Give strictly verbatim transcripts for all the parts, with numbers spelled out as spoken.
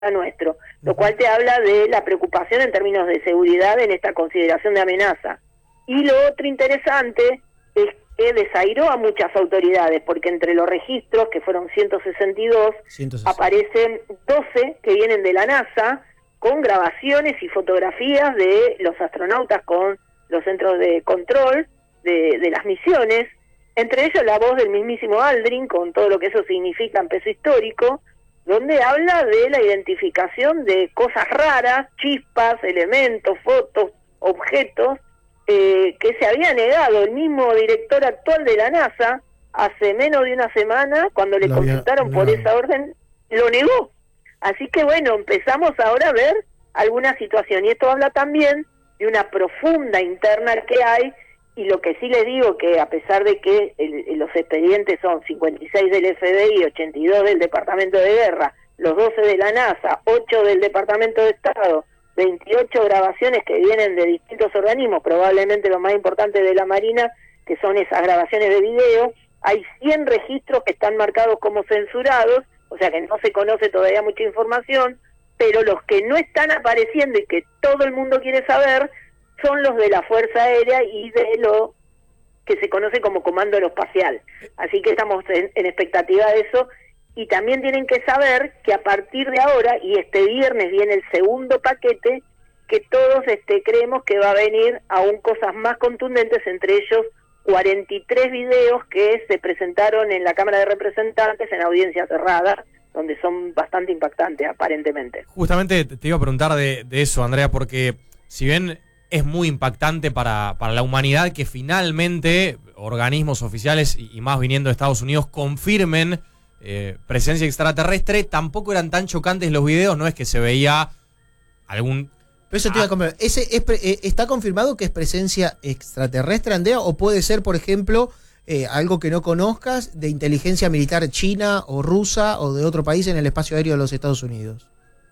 nuestro, lo cual te habla de la preocupación en términos de seguridad en esta consideración de amenaza. Y lo otro interesante es que desairó a muchas autoridades, porque entre los registros, que fueron ciento sesenta y dos, ciento sesenta. aparecen doce que vienen de la NASA, con grabaciones y fotografías de los astronautas con los centros de control de, de las misiones, entre ellos la voz del mismísimo Aldrin, con todo lo que eso significa en peso histórico, donde habla de la identificación de cosas raras, chispas, elementos, fotos, objetos, eh, que se había negado el mismo director actual de la NASA hace menos de una semana, cuando le consultaron por esa orden, lo negó. Así que bueno, empezamos ahora a ver alguna situación, y esto habla también de una profunda interna que hay, y lo que sí les digo que a pesar de que el, los expedientes son cincuenta y seis del F B I, ochenta y dos del Departamento de Guerra, los doce de la NASA, ocho del Departamento de Estado, veintiocho grabaciones que vienen de distintos organismos, probablemente lo más importante de la Marina, que son esas grabaciones de video, hay cien registros que están marcados como censurados, o sea que no se conoce todavía mucha información, pero los que no están apareciendo y que todo el mundo quiere saber son los de la Fuerza Aérea y de lo que se conoce como Comando Aeroespacial. Así que estamos en, en expectativa de eso, y también tienen que saber que a partir de ahora, y este viernes viene el segundo paquete, que todos este, creemos que va a venir aún cosas más contundentes, entre ellos cuarenta y tres videos que se presentaron en la Cámara de Representantes en audiencia cerrada, donde son bastante impactantes aparentemente. Justamente te iba a preguntar de, de eso, Andrea, porque si bien es muy impactante para, para la humanidad que finalmente organismos oficiales, y, y más viniendo de Estados Unidos, confirmen eh, presencia extraterrestre, tampoco eran tan chocantes los videos, no es que se veía algún... Pero eso te iba a comer. ¿Ese es, eh, ¿Está confirmado que es presencia extraterrestre, Andrea? ¿O puede ser, por ejemplo, eh, algo que no conozcas de inteligencia militar china o rusa o de otro país en el espacio aéreo de los Estados Unidos?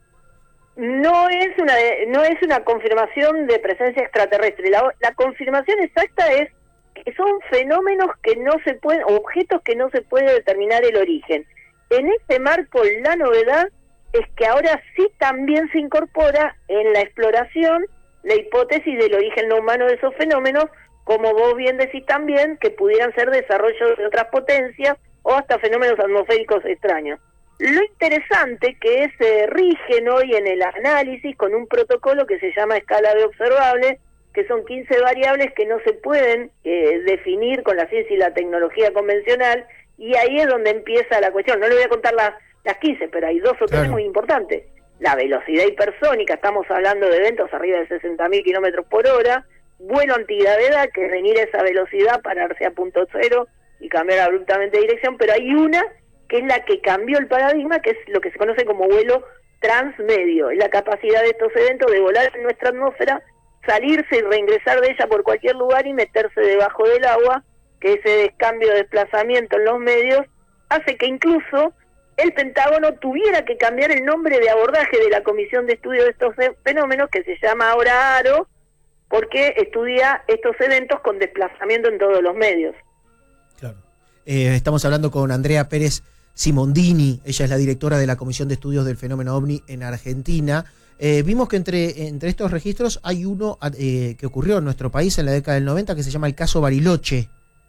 No es una no es una confirmación de presencia extraterrestre. La, la confirmación exacta es que son fenómenos que no se pueden, objetos que no se puede determinar el origen. En este marco, la novedad es que ahora sí también se incorpora en la exploración la hipótesis del origen no humano de esos fenómenos, como vos bien decís también, que pudieran ser desarrollos de otras potencias o hasta fenómenos atmosféricos extraños. Lo interesante que se rigen hoy en el análisis con un protocolo que se llama escala de observables, que son quince variables que no se pueden eh, definir con la ciencia y la tecnología convencional, y ahí es donde empieza la cuestión. No le voy a contar las, las quince, pero hay dos o tres claro. muy importantes. La velocidad hipersónica, estamos hablando de eventos arriba de sesenta mil kilómetros por hora, vuelo antigravedad, que es venir a esa velocidad, pararse a punto cero y cambiar abruptamente de dirección, pero hay una que es la que cambió el paradigma, que es lo que se conoce como vuelo transmedio, es la capacidad de estos eventos de volar en nuestra atmósfera, salirse y reingresar de ella por cualquier lugar y meterse debajo del agua, que ese cambio de desplazamiento en los medios hace que incluso el Pentágono tuviera que cambiar el nombre de abordaje de la Comisión de Estudio de estos Fenómenos, que se llama ahora ARO, porque estudia estos eventos con desplazamiento en todos los medios. Claro. Eh, estamos hablando con Andrea Pérez Simondini, ella es la directora de la Comisión de Estudios del Fenómeno OVNI en Argentina. Eh, vimos que entre, entre estos registros hay uno eh, que ocurrió en nuestro país en la década del noventa, que se llama el caso Bariloche.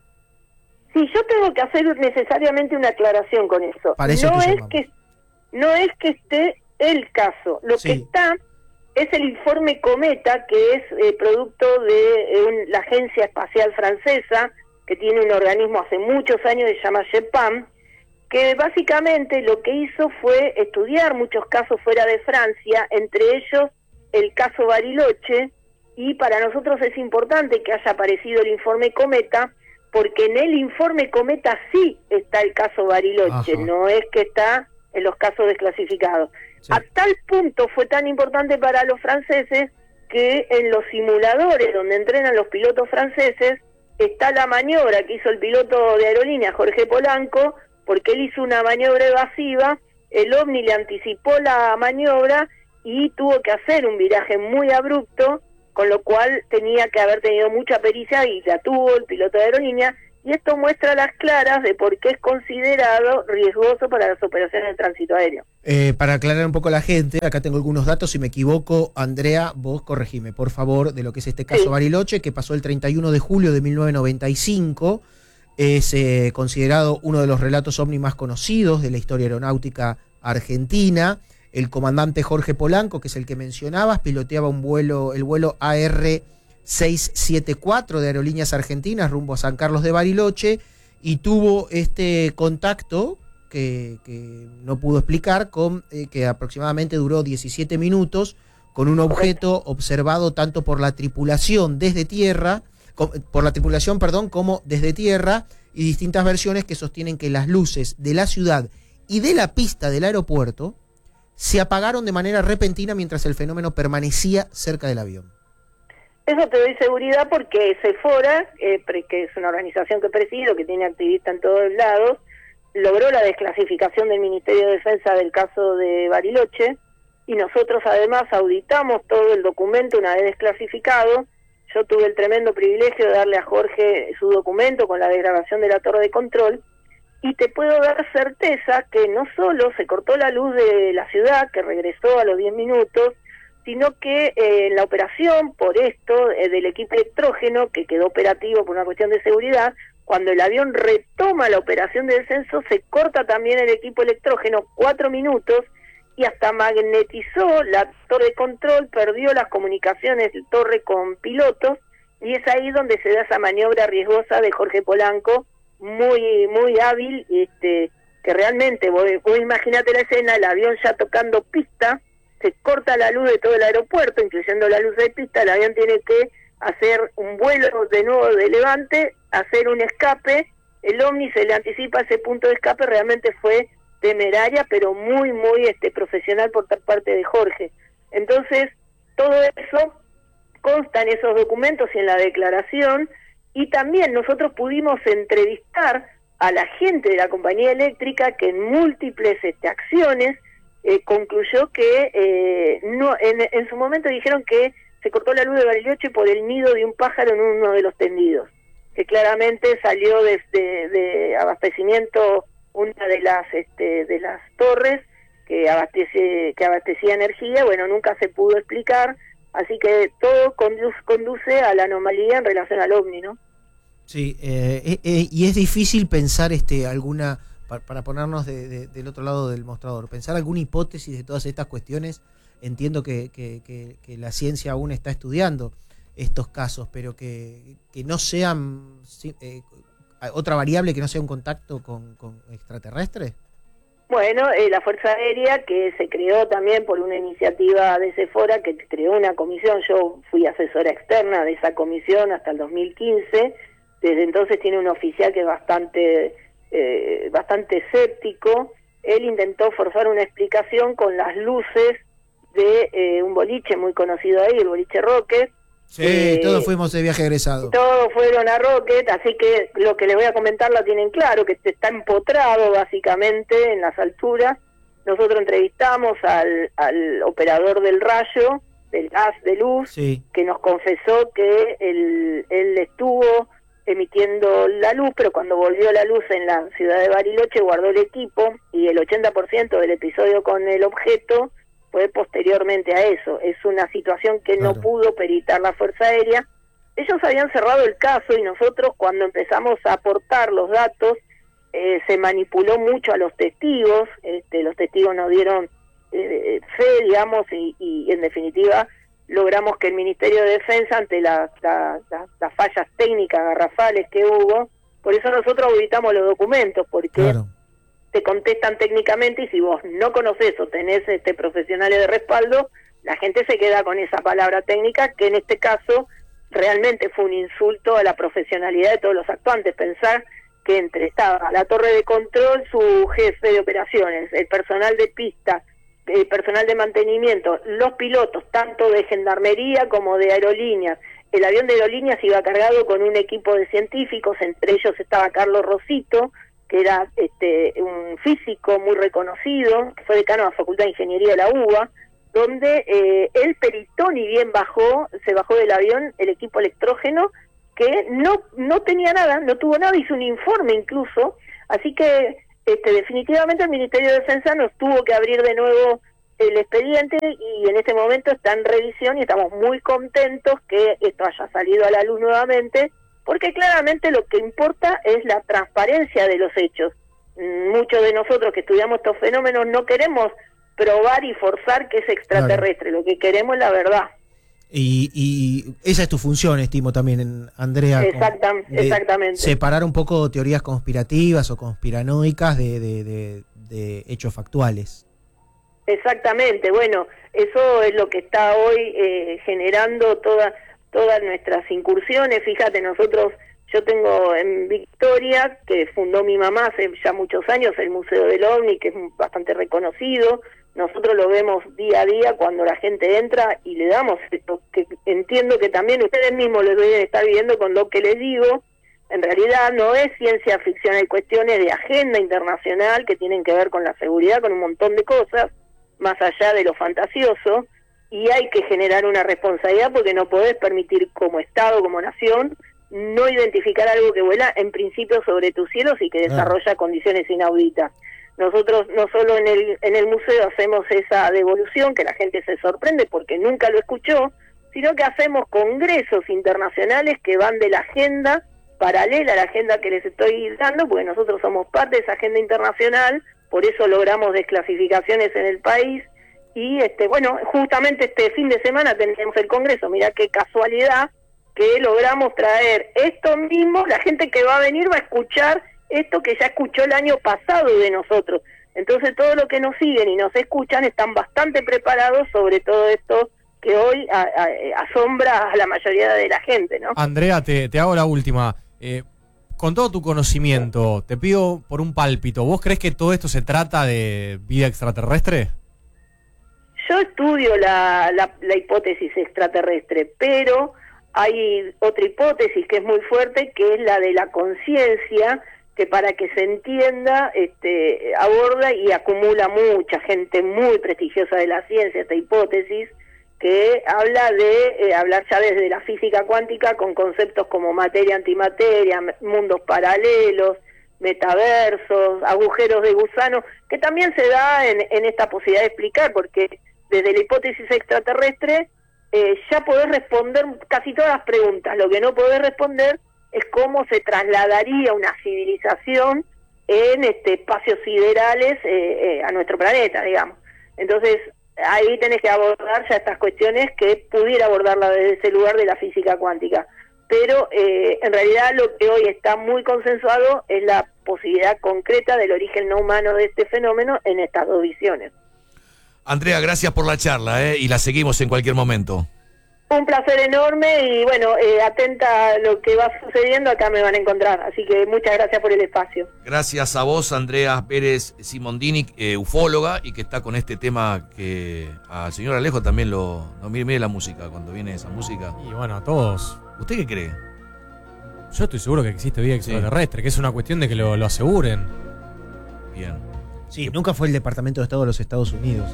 Sí, yo tengo que hacer necesariamente una aclaración con eso. Para eso no te es llamamos. que no es que esté el caso, lo Sí. que está es el informe Cometa, que es eh, producto de eh, un, la Agencia Espacial Francesa, que tiene un organismo hace muchos años que se llama GEPAM, que básicamente lo que hizo fue estudiar muchos casos fuera de Francia, entre ellos el caso Bariloche, y para nosotros es importante que haya aparecido el informe Cometa, porque en el informe Cometa sí está el caso Bariloche, Ajá. no es que está en los casos desclasificados. Sí. A tal punto fue tan importante para los franceses que en los simuladores donde entrenan los pilotos franceses está la maniobra que hizo el piloto de aerolínea Jorge Polanco, porque él hizo una maniobra evasiva, el ovni le anticipó la maniobra y tuvo que hacer un viraje muy abrupto, con lo cual tenía que haber tenido mucha pericia, y la tuvo el piloto de aerolínea, y esto muestra las claras de por qué es considerado riesgoso para las operaciones de tránsito aéreo. Eh, para aclarar un poco a la gente, acá tengo algunos datos, si me equivoco, Andrea, vos corregime, por favor, de lo que es este caso Sí. Bariloche, que pasó el treinta y uno de julio de mil novecientos noventa y cinco, es eh, considerado uno de los relatos ovni más conocidos de la historia aeronáutica argentina. El comandante Jorge Polanco, que es el que mencionabas, piloteaba un vuelo, el vuelo A R seiscientos setenta y cuatro de Aerolíneas Argentinas rumbo a San Carlos de Bariloche y tuvo este contacto que, que no pudo explicar, con eh, que aproximadamente duró diecisiete minutos, con un objeto observado tanto por la tripulación desde tierra, com, por la tripulación, perdón, como desde tierra, y distintas versiones que sostienen que las luces de la ciudad y de la pista del aeropuerto se apagaron de manera repentina mientras el fenómeno permanecía cerca del avión. Eso te doy seguridad porque Sephora, eh, que es una organización que presido, que tiene activistas en todos lados, logró la desclasificación del Ministerio de Defensa del caso de Bariloche, y nosotros además auditamos todo el documento una vez desclasificado. Yo tuve el tremendo privilegio de darle a Jorge su documento con la desgrabación de la torre de control, y te puedo dar certeza que no solo se cortó la luz de la ciudad, que regresó a los diez minutos, sino que eh, en la operación, por esto, eh, del equipo electrógeno, que quedó operativo por una cuestión de seguridad, cuando el avión retoma la operación de descenso, se corta también el equipo electrógeno cuatro minutos, y hasta magnetizó la torre de control, perdió las comunicaciones de torre con pilotos, y es ahí donde se da esa maniobra riesgosa de Jorge Polanco, muy muy hábil, este que realmente, vos, vos imaginate la escena, el avión ya tocando pista, se corta la luz de todo el aeropuerto, incluyendo la luz de pista, el avión tiene que hacer un vuelo de nuevo de levante, hacer un escape, el Omni se le anticipa ese punto de escape, realmente fue temeraria, pero muy, muy este profesional por parte de Jorge. Entonces, todo eso consta en esos documentos y en la declaración, y también nosotros pudimos entrevistar a la gente de la compañía eléctrica que en múltiples este, acciones eh, concluyó que eh, no en, en su momento dijeron que se cortó la luz de Bariloche por el nido de un pájaro en uno de los tendidos, que claramente salió desde de abastecimiento una de las este, de las torres que abastece que abastecía energía. Bueno, nunca se pudo explicar, así que todo conduce, conduce a la anomalía en relación al ovni, ¿no? Sí, eh, eh, eh, y es difícil pensar este alguna, para, para ponernos de, de, del otro lado del mostrador, pensar alguna hipótesis de todas estas cuestiones. Entiendo que, que, que, que la ciencia aún está estudiando estos casos, pero que, que no sean eh, otra variable que no sea un contacto con, con extraterrestres. Bueno, eh, la Fuerza Aérea, que se creó también por una iniciativa de Sephora, que creó una comisión, yo fui asesora externa de esa comisión hasta el dos mil quince, desde entonces tiene un oficial que es bastante, eh, bastante escéptico. Él intentó forzar una explicación con las luces de eh, un boliche muy conocido ahí, el boliche Rocket. Sí, eh, todos fuimos de viaje egresado. Todos fueron a Rocket, así que lo que les voy a comentar lo tienen claro, que está empotrado básicamente en las alturas. Nosotros entrevistamos al, al operador del rayo, del gas de luz, sí, que nos confesó que él, él estuvo emitiendo la luz, pero cuando volvió la luz en la ciudad de Bariloche guardó el equipo, y el ochenta por ciento del episodio con el objeto fue posteriormente a eso. Es una situación que claro. no pudo peritar la Fuerza Aérea. Ellos habían cerrado el caso, y nosotros, cuando empezamos a aportar los datos, eh, se manipuló mucho a los testigos. Este, los testigos nos dieron eh, fe, digamos, y, y en definitiva logramos que el Ministerio de Defensa, ante las la, la, la fallas técnicas garrafales que hubo, por eso nosotros auditamos los documentos, porque claro. te contestan técnicamente, y si vos no conocés o tenés este profesionales de respaldo, la gente se queda con esa palabra técnica, que en este caso realmente fue un insulto a la profesionalidad de todos los actuantes. Pensar que entre estaba la torre de control, su jefe de operaciones, el personal de pista, el personal de mantenimiento, los pilotos, tanto de gendarmería como de aerolíneas. El avión de aerolíneas iba cargado con un equipo de científicos, entre ellos estaba Carlos Rosito, que era este un físico muy reconocido, que fue decano de la Facultad de Ingeniería de la U B A, donde eh, él peritó, ni bien bajó, se bajó del avión el equipo electrógeno, que no no tenía nada, no tuvo nada, hizo un informe incluso, así que este, definitivamente el Ministerio de Defensa nos tuvo que abrir de nuevo el expediente y en este momento está en revisión y estamos muy contentos que esto haya salido a la luz nuevamente, porque claramente lo que importa es la transparencia de los hechos. Muchos de nosotros que estudiamos estos fenómenos no queremos probar y forzar que es extraterrestre, claro. Lo que queremos es la verdad. Y, y esa es tu función, estimo también, Andrea. Exacta, exactamente. Separar un poco teorías conspirativas o conspiranoicas de, de, de, de hechos factuales. Exactamente, bueno, eso es lo que está hoy eh, generando toda, todas nuestras incursiones. Fíjate, nosotros, yo tengo en Victoria, que fundó mi mamá hace ya muchos años, el Museo del OVNI, que es bastante reconocido. Nosotros lo vemos día a día cuando la gente entra y le damos esto, que entiendo que también ustedes mismos lo deben estar viendo con lo que les digo. En realidad no es ciencia ficción, hay cuestiones de agenda internacional que tienen que ver con la seguridad, con un montón de cosas, más allá de lo fantasioso, y hay que generar una responsabilidad porque no podés permitir como Estado, como nación, no identificar algo que vuela en principio sobre tus cielos y que desarrolla ah. condiciones inauditas. Nosotros no solo en el en el museo hacemos esa devolución, que la gente se sorprende porque nunca lo escuchó, sino que hacemos congresos internacionales que van de la agenda paralela a la agenda que les estoy dando, porque nosotros somos parte de esa agenda internacional, por eso logramos desclasificaciones en el país, y este bueno, justamente este fin de semana tenemos el congreso, mirá qué casualidad que logramos traer esto mismo, la gente que va a venir va a escuchar esto que ya escuchó el año pasado de nosotros. Entonces todo lo que nos siguen y nos escuchan están bastante preparados sobre todo esto que hoy a, a, asombra a la mayoría de la gente, ¿no? Andrea, te, te hago la última. Eh, con todo tu conocimiento, te pido por un pálpito, ¿vos crees que todo esto se trata de vida extraterrestre? Yo estudio la, la, la hipótesis extraterrestre, pero hay otra hipótesis que es muy fuerte, que es la de la conciencia, que para que se entienda, este, aborda y acumula mucha gente muy prestigiosa de la ciencia, esta hipótesis, que habla de, eh, hablar ya desde la física cuántica con conceptos como materia, antimateria, mundos paralelos, metaversos, agujeros de gusano, que también se da en, en esta posibilidad de explicar, porque desde la hipótesis extraterrestre eh, ya podés responder casi todas las preguntas, lo que no podés responder es cómo se trasladaría una civilización en este espacios siderales eh, eh, a nuestro planeta, digamos. Entonces, ahí tenés que abordar ya estas cuestiones que pudiera abordarla desde ese lugar de la física cuántica. Pero eh, en realidad lo que hoy está muy consensuado es la posibilidad concreta del origen no humano de este fenómeno en estas dos visiones. Andrea, gracias por la charla, ¿eh? Y la seguimos en cualquier momento. Un placer enorme y bueno, eh, atenta a lo que va sucediendo, acá me van a encontrar, así que muchas gracias por el espacio. Gracias a vos, Andrea Pérez Simondini, eh, ufóloga, y que está con este tema que al señor Alejo también lo... No, mire, mire la música, cuando viene esa música. Y bueno, a todos. ¿Usted qué cree? Yo estoy seguro que existe vida extraterrestre, sí. Que es una cuestión de que lo, lo aseguren. Bien. Sí, nunca fue el Departamento de Estado de los Estados Unidos.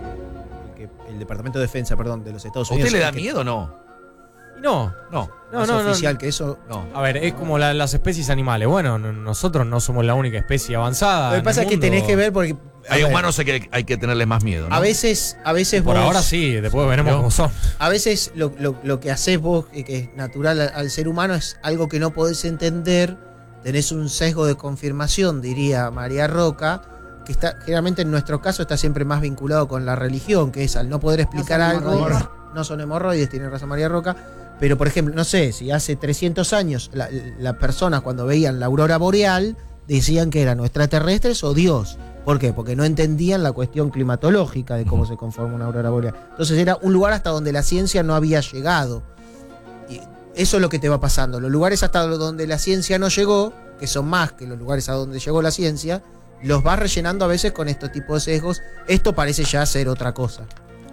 El Departamento de Defensa, perdón, de los Estados ¿A Unidos. usted le da que, miedo o no? No, no, no, no, oficial no, que eso. No. A ver, es como la, las especies animales. Bueno, no, nosotros no somos la única especie avanzada. Lo que pasa es que tenés que ver porque hay ver, humanos que hay que tenerles más miedo, ¿no? A veces, a veces por vos, ahora sí, después veremos cómo son. A veces lo, lo, lo que haces vos, que es natural al, al ser humano, es algo que no podés entender. Tenés un sesgo de confirmación, diría María Roca, que está generalmente en nuestro caso está siempre más vinculado con la religión, que es al no poder explicar no algo, no son hemorroides, tiene razón María Roca, pero por ejemplo, no sé, si hace trescientos años las la personas cuando veían la aurora boreal decían que eran o extraterrestres o Dios. ¿Por qué? Porque no entendían la cuestión climatológica de cómo se conforma una aurora boreal. Entonces era un lugar hasta donde la ciencia no había llegado. Y eso es lo que te va pasando. Los lugares hasta donde la ciencia no llegó, que son más que los lugares a donde llegó la ciencia, los vas rellenando a veces con estos tipos de sesgos. Esto parece ya ser otra cosa.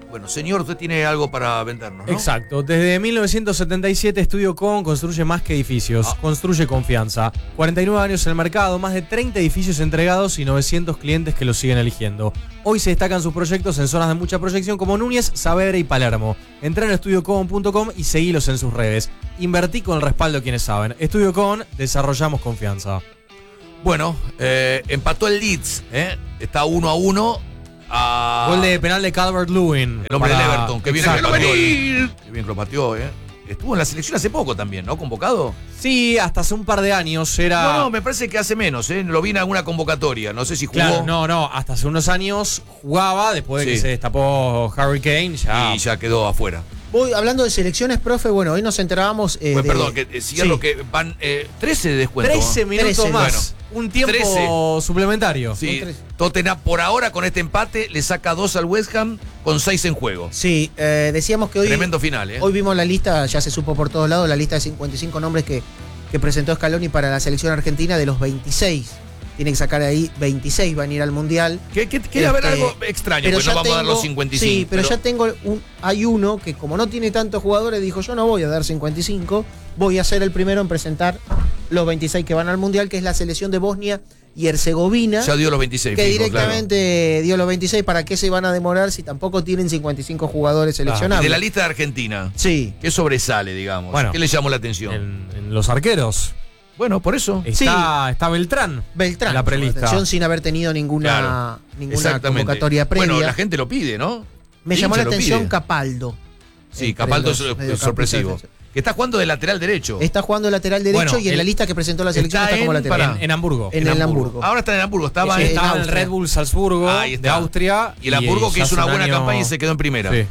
Bueno, señor, usted tiene algo para vendernos, ¿no? Exacto. Desde mil novecientos setenta y siete, Estudio Con construye más que edificios. Ah. Construye confianza. cuarenta y nueve años en el mercado, más de treinta edificios entregados y novecientos clientes que los siguen eligiendo. Hoy se destacan sus proyectos en zonas de mucha proyección como Núñez, Saavedra y Palermo. Entrá en estudio con punto com y seguilos en sus redes. Invertí con el respaldo de quienes saben. Estudio Con, desarrollamos confianza. Bueno, eh, empató el Leeds, ¿eh? Está uno a uno. A... Gol de penal de Calvert-Lewin. El hombre para- del Everton, que bien que Exacto. lo pateó. Qué bien que lo pateó, ¿eh? Estuvo en la selección hace poco también, ¿no? Convocado. Sí, hasta hace un par de años era... No, no, me parece que hace menos, ¿eh? Lo vi en alguna convocatoria. No sé si jugó. Claro, no, no, hasta hace unos años jugaba, después de Sí. que se destapó Harry Kane, ya... Y ya quedó afuera. Voy hablando de selecciones, profe. Bueno, hoy nos enterábamos. Eh, Pues, de- perdón, que eh, cierro Sí. que van eh, trece de descuento. trece minutos trece, más. Un tiempo trece. suplementario. Sí, Son trece. Tottenham por ahora con este empate le saca dos al West Ham con seis en juego. Sí, eh, decíamos que hoy. Tremendo final, ¿eh? Hoy vimos la lista, ya se supo por todos lados, la lista de cincuenta y cinco nombres que, que presentó Scaloni para la selección argentina de los veintiséis. Tiene que sacar ahí veintiséis, van a ir al Mundial. Que, que- quiere haber Este, algo extraño, pero porque no ya vamos a dar los tengo- cincuenta y cinco. Sí, pero, ya tengo un, hay uno que como no tiene tantos jugadores, dijo yo no voy a dar cincuenta y cinco, voy a ser el primero en presentar los veintiséis que van al Mundial, que es la selección de Bosnia y Herzegovina. Ya dio los veintiséis. que fijo, directamente dio los veintiséis. ¿Para qué se van a demorar si tampoco tienen cincuenta y cinco jugadores claro. seleccionables? De la lista de Argentina, Sí. ¿qué sobresale, digamos? Bueno. ¿Qué le llamó la atención? En, en los arqueros. Bueno, por eso. Está, está Beltrán. Beltrán, En la prelista. atención, sin haber tenido ninguna, Claro, ninguna Exactamente. convocatoria previa. Bueno, la gente lo pide, ¿no? Me El llamó la hincha lo atención pide. Capaldo. Sí, Entre Capaldo los es mediocampistas sorpresivo. defensores. Que está jugando de lateral derecho. Está jugando lateral derecho Bueno, y en el- la lista que presentó la selección está está, como en- lateral. pará. En, en Hamburgo. En el Hamburgo. Ahora está en Hamburgo. Estaba Sí, en, Estaba en el Austria. Red Bull Salzburgo Ahí está. de Austria. y el Hamburgo que ya hizo hace una un buena año- campaña y se quedó en primera. Sí. Eh,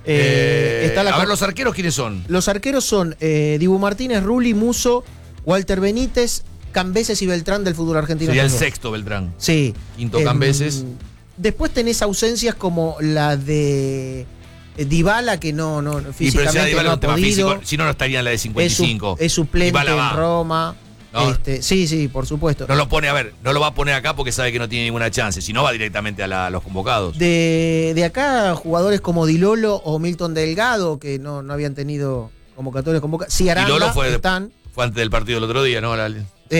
Eh, está la a ver, co- los arqueros, ¿quiénes son? Los arqueros son eh, Dibu Martínez, Rulli, Muso, Walter Benítez, Cambeses y Beltrán del fútbol argentino. Sería el son dos. sexto, Beltrán. Sí. Quinto, Em, Cambeses. Después tenés ausencias como la de eh, Dybala, que no, no Y pero físicamente ya Dybala no es ha un tema podido. físico. Si no, no estaría en la de cincuenta y Es, su- cinco. es suplente Dybala va. en Roma. No. Este, sí, sí, por supuesto. No lo pone, a ver, no lo va a poner acá porque sabe que no tiene ninguna chance. Si no, va directamente a, la- a los convocados. De, de acá, jugadores como Dilolo o Milton Delgado, que no, no habían tenido convocatorias convocadas. Sí, Aranda, Dilolo fue- están. Fue antes del partido del otro día, ¿no? La-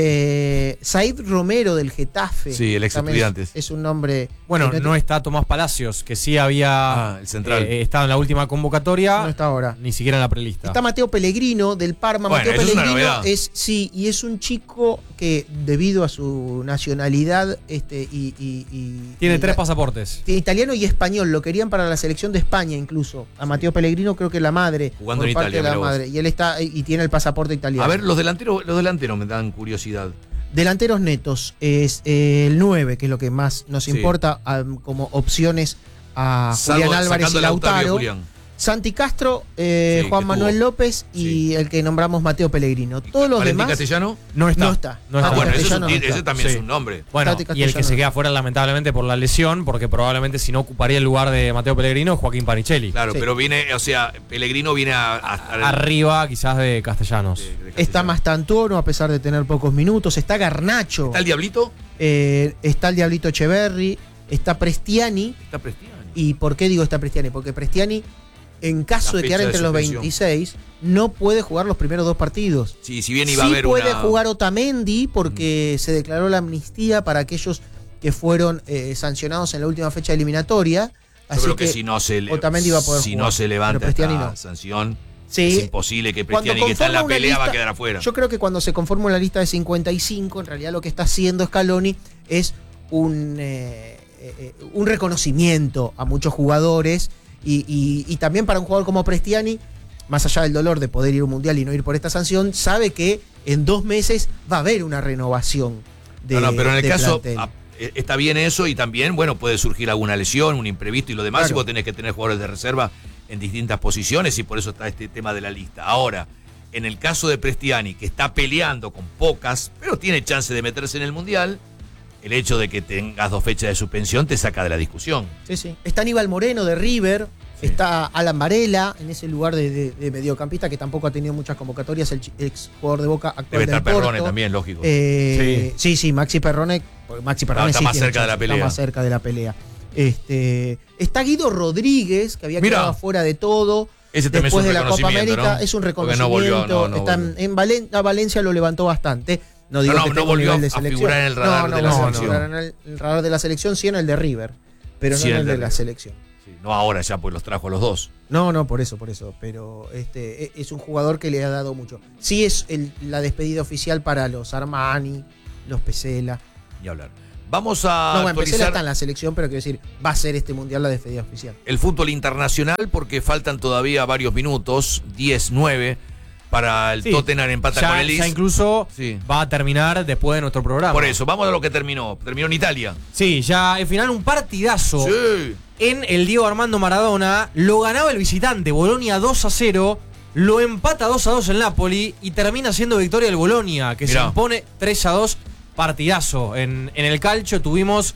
Eh, Said Romero del Getafe. Sí, el ex también Estudiantes. Es, es un nombre. Bueno, que no está Tomás Palacios, que sí había Ah, el central. eh, estado en la última convocatoria, no está ahora. ni siquiera en la prelista. Está Mateo Pellegrino del Parma. Bueno, Mateo eso es una Pellegrino novedad. es, sí, y es un chico que debido a su nacionalidad este, y, y- y- Tiene y tres la- pasaportes. tiene italiano y español, lo querían para la selección de España incluso. A Mateo Pellegrino creo que la madre. Jugando por en parte Italia, de la mirá vos. madre. Y él está y tiene el pasaporte italiano. A ver, los delanteros, los delanteros me dan curiosidad. Delanteros netos es eh, el nueve, que es lo que más nos Sí. importa, ah, como opciones a Salvo- Julián Álvarez y sacando a Lautaro y a Lautaro. Julián. Santi Castro, eh, Sí, Juan que Manuel tuvo. López y el que nombramos Mateo Pellegrino. Todos los Valentín demás Castellano. No está. no está. No Ah, está. bueno, ese, es un- Castellano no ese está. también Sí. es un nombre. Bueno, Tati y el que Castellano. se queda fuera lamentablemente por la lesión, porque probablemente si no ocuparía el lugar de Mateo Pellegrino, es Joaquín Panicelli. Claro, Sí. pero viene, o sea, Pellegrino viene a, a- a- Arriba quizás de Castellanos. de- de Está Castellano. Mastantuono, a pesar de tener pocos minutos. Está Garnacho. ¿Está el Diablito? eh, está el Diablito Echeverri. Está Prestiani. Está Prestiani. ¿Y por qué digo está Prestiani? Porque Prestiani, en caso La de quedar fecha de entre los suspensión. veintiséis, no puede jugar los primeros dos partidos. Sí, si bien iba a Sí haber puede una... jugar Otamendi porque se declaró la amnistía para aquellos que fueron eh, sancionados en la última fecha eliminatoria. Yo Así creo que, que si no se le- Otamendi va a poder si jugar, no se levanta pero Prestiani esta no. sanción, sí, es imposible que cuando Prestiani, que está en la conforma una pelea, va a lista- quedar afuera. Yo creo que cuando se conforma una lista de cincuenta y cinco, en realidad lo que está haciendo Scaloni es un, eh, eh, un reconocimiento a muchos jugadores y, y- y también para un jugador como Prestiani, más allá del dolor de poder ir a un mundial y no ir por esta sanción, sabe que en dos meses va a haber una renovación de no, no, pero en el de caso, plantel. ah, eh, está bien eso y también, bueno, puede surgir alguna lesión, un imprevisto y lo demás, Claro. y vos tenés que tener jugadores de reserva en distintas posiciones y por eso está este tema de la lista. Ahora, en el caso de Prestiani, que está peleando con pocas, pero tiene chance de meterse en el Mundial, el hecho de que tengas dos fechas de suspensión te saca de la discusión. Sí, sí. Está Aníbal Moreno de River, Sí. está Alan Varela en ese lugar de, de- de mediocampista que tampoco ha tenido muchas convocatorias, el chi- ex jugador de Boca actual Debe estar del Porto. Perrone también, lógico. Eh, sí. sí, Maxi Perrone, porque Maxi Perrone está sí más tiene cerca de la chance, pelea. Está más cerca de la pelea. Este, está Guido Rodríguez, que había Mirá. quedado fuera de todo. Ese también Después es un de la Copa reconocimiento, América, ¿no? es un Porque reconocimiento. no volvió, no, no está en, volvió. en Valen- a Valencia lo levantó bastante. No digo No, no, que no tenga un volvió nivel de a selección. figurar en el radar no, no, de la no, selección. No, figurar en el, el radar de la selección, sí en el de River, pero Sí, no en el el de de la River. selección. Sí, no ahora ya, pues los trajo a los dos. No, no, por eso, por eso. Pero este e- es un jugador que le ha dado mucho. Sí es el- la despedida oficial para los Armani, los Pesela. Ni hablar. Vamos a No, bueno, Pesela actualizar está en la selección, pero quiero decir, va a ser este mundial la despedida oficial. el fútbol internacional porque faltan todavía varios minutos, diez nueve, para el Sí. Tottenham empata Ya, con el ya Leeds. incluso Sí. va a terminar después de nuestro programa. Por eso, vamos a lo que terminó. Terminó en Italia. Sí, ya al final un partidazo. Sí. En el Diego Armando Maradona, lo ganaba el visitante, Bolonia dos a cero, lo empata dos a dos el Napoli y termina siendo victoria del Bolonia, que Mirá. se impone tres a dos, partidazo. En, en el calcio tuvimos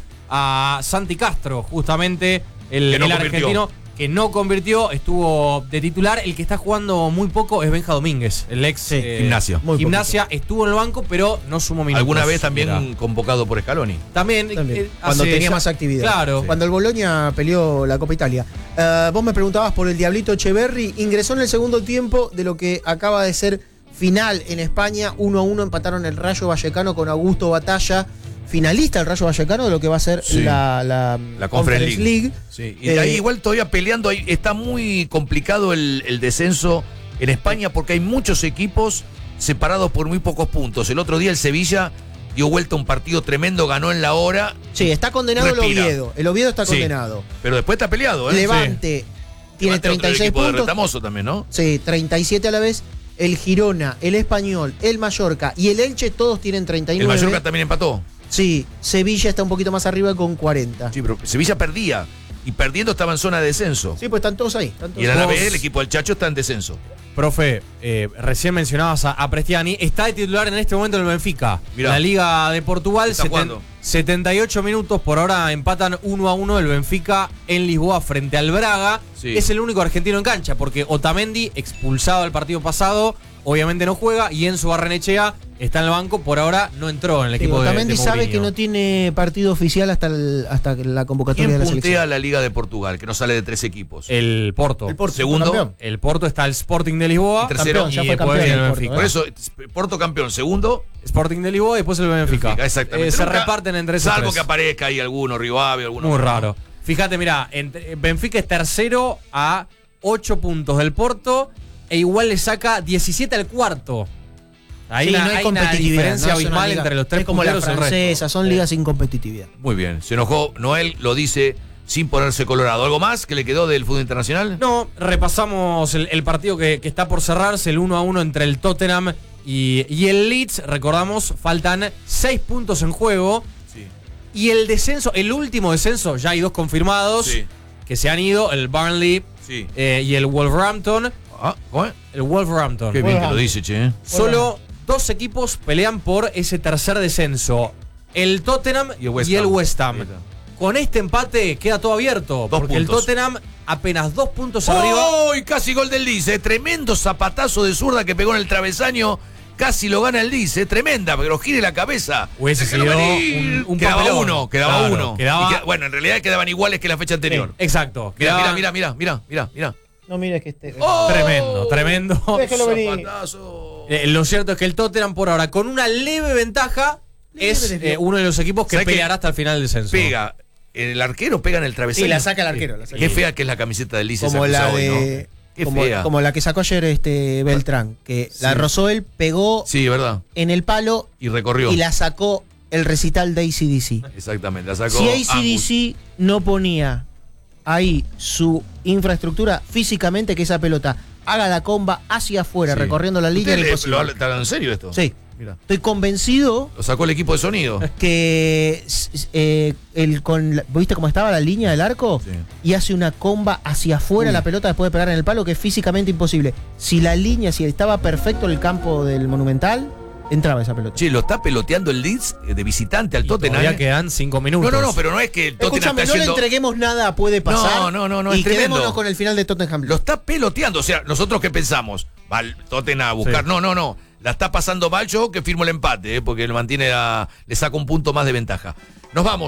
a Santi Castro, justamente el, Que no el convirtió. argentino, que no convirtió, estuvo de titular. El que está jugando muy poco es Benja Domínguez, el ex Sí, Gimnasia. Muy Gimnasia, estuvo en el banco, pero no sumó minutos. Alguna vez también Mira. convocado por Scaloni. También, También, eh, cuando hace tenía ya- más actividad. Claro. Cuando el Boloña peleó la Copa Italia. Eh, vos me preguntabas por el Diablito Echeverri. Ingresó en el segundo tiempo de lo que acaba de ser final en España. uno a uno empataron el Rayo Vallecano con Augusto Batalla. Finalista el Rayo Vallecano de lo que va a ser Sí. la, la, La Conference League. League. Sí. Y Eh, ahí igual todavía peleando. Ahí está muy complicado el, el descenso en España porque hay muchos equipos separados por muy pocos puntos. El otro día el Sevilla dio vuelta a un partido tremendo, ganó en la hora, Sí, está condenado Respira. el Oviedo. El Oviedo está Sí. condenado. pero después está peleado, ¿eh? Levante tiene Levante, otro treinta y seis equipo de puntos. Retamoso también, ¿no? Sí, treinta y siete a la vez. El Girona, el Español, el Mallorca y el Elche todos tienen treinta y El nueve. Mallorca también empató. Sí, Sevilla está un poquito más arriba con cuarenta. Sí, pero Sevilla perdía. Y perdiendo estaba en zona de descenso. Sí, pues están todos ahí. están todos Y el ahí. Alavés, el equipo del Chacho, está en descenso. Profe, eh, recién mencionabas a, a Prestiani, está de titular en este momento en el Benfica. Mirá. La Liga de Portugal, Está seten- jugando. setenta y ocho minutos, por ahora empatan uno a uno el Benfica en Lisboa frente al Braga. Sí. Es el único argentino en cancha, porque Otamendi, expulsado el partido pasado, obviamente no juega, y Enzo Barrenechea está en el banco, por ahora no entró en el Sí, equipo de, Otamendi de sabe Mourinho. que no tiene partido oficial hasta, el- hasta la convocatoria ¿Quién de la puntea selección. la Liga de Portugal, que no sale de tres equipos? El Porto. El Porto, Segundo. campeón. El Porto está el Sporting de Lisboa. Y tercero. Campeón, ya y fue después campeón viene el el Porto, Benfica. Por eso, Porto campeón. Segundo, Sporting de Lisboa y después el Benfica. Benfica, exactamente. Eh, se Nunca- reparten entre esos Salvo tres. que aparezca ahí alguno, Rivadavia, alguno. Muy más, ¿no? raro. Fíjate, mira, entre- Benfica es tercero a ocho puntos del Porto e igual le saca diecisiete al cuarto. Ahí Sí, la- no hay hay una competitividad. diferencia no es una abismal liga- entre los tres es como la punteros y el resto. francesa, son ligas sin competitividad. Muy bien. Se enojó. Noel lo dice sin ponerse colorado. ¿Algo más que le quedó del fútbol internacional? No, repasamos el, el partido que, que está por cerrarse, el uno a uno entre el Tottenham y, y el Leeds. Recordamos, faltan seis puntos en juego. Sí. Y el descenso, el último descenso, ya hay dos confirmados Sí. que se han ido, el Burnley Sí. eh, y el Wolverhampton. Ah, ¿cómo es? El Wolverhampton. Qué bien que lo dice, che. ¿eh? Solo dos equipos pelean por ese tercer descenso. El Tottenham Y el West y el Ham. West Ham. Ahí está. Con este empate queda todo abierto. Dos porque el puntos. Tottenham apenas dos puntos arriba. ¡Uy! Casi gol del Dice. Tremendo zapatazo de zurda que pegó en el travesaño. Casi lo gana el Dice. Tremenda, pero gire la cabeza. Hubiese Déjalo sido venir. un- un quedaba papelón. uno, quedaba Claro, uno. quedaba- Y queda- bueno, en realidad quedaban iguales que la fecha anterior. Exacto. Mira, quedaba- mira, mira, mira, mira, mira. No, mira, es que este. ¡Oh! Tremendo, tremendo. Déjalo venir. Zapatazo. Eh, lo cierto es que el Tottenham por ahora, con una leve ventaja, Leve es desvío. eh, uno de los equipos que ¿Sabes qué? peleará hasta el final del descenso. Pega. El arquero pega en el travesaño. Sí, la saca el arquero. La saca. Qué fea que es la camiseta del Lice. Como esa la que usa hoy, de. ¿no? Qué como, fea. como la que sacó ayer este Beltrán, que la rozó él, pegó Sí, ¿verdad? en el palo Y recorrió. y la sacó el recital de A C D C. Exactamente, la sacó. Si A C D Angus. C no ponía ahí su infraestructura físicamente, que esa pelota haga la comba hacia afuera, Sí. recorriendo la línea, ¿Usted era le- imposible. lo habla- ¿Está en serio esto? Sí. Mira. Estoy convencido Lo sacó el equipo de sonido. que s- s- eh, el con la- ¿viste cómo estaba la línea del arco? Sí. Y hace una comba hacia afuera Uy. la pelota después de pegar en el palo, que es físicamente imposible. Si la línea, si estaba perfecto el campo del Monumental, entraba esa pelota. Che, lo está peloteando el Leeds eh, de visitante al Y Tottenham. todavía ¿eh? quedan cinco minutos. No, no, no, pero no es que el Tottenham Escúchame, está no le yendo... entreguemos nada, puede pasar. No, no, no, no, Y es tremendo. quedémonos con el final de Tottenham. Lo está peloteando. O sea, nosotros qué pensamos. Va el Tottenham a buscar. Sí. No, no, no. La está pasando mal yo que firmo el empate, ¿eh? Porque le mantiene a, le saca un punto más de ventaja. Nos vamos.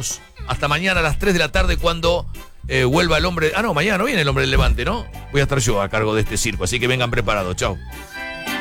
Hasta mañana a las tres de la tarde cuando eh, vuelva el hombre. Ah, no, mañana no viene el hombre del Levante, ¿no? Voy a estar yo a cargo de este circo, así que vengan preparados. Chao.